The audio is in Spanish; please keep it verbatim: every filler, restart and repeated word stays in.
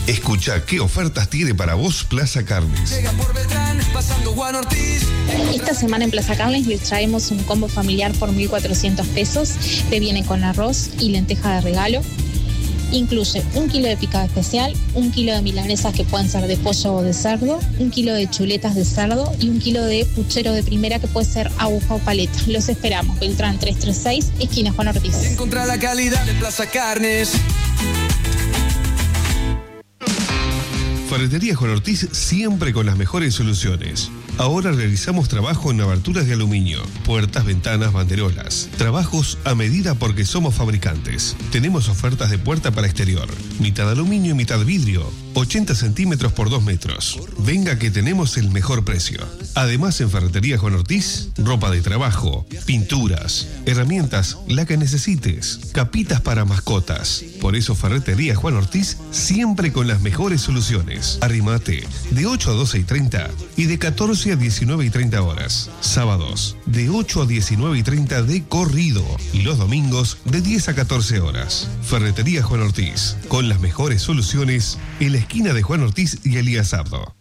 Escucha qué ofertas tiene para vos Plaza Carnes. Esta semana en Plaza Carnes les traemos un combo familiar por mil cuatrocientos pesos. Te viene con arroz y lenteja de regalo. Incluye un kilo de picada especial, un kilo de milanesas que pueden ser de pollo o de cerdo, un kilo de chuletas de cerdo y un kilo de puchero de primera que puede ser aguja o paleta. Los esperamos. Beltrán trescientos treinta y seis, esquina Juan Ortiz. Encontrar la calidad de Plaza Carnes. Ferretería Juan Ortiz, siempre con las mejores soluciones. Ahora realizamos trabajo en aberturas de aluminio, puertas, ventanas, banderolas. Trabajos a medida porque somos fabricantes. Tenemos ofertas de puerta para exterior, mitad aluminio y mitad vidrio, ochenta centímetros por dos metros. Venga que tenemos el mejor precio. Además, en Ferretería Juan Ortiz, ropa de trabajo, pinturas, herramientas, la que necesites, capitas para mascotas. Por eso Ferretería Juan Ortiz, siempre con las mejores soluciones. Arrimate de ocho a doce y treinta y de catorce a diecinueve y treinta horas. Sábados de ocho a diecinueve y treinta de corrido y los domingos de diez a catorce horas. Ferretería Juan Ortiz, con las mejores soluciones en la esquina de Juan Ortiz y Elías Sardo.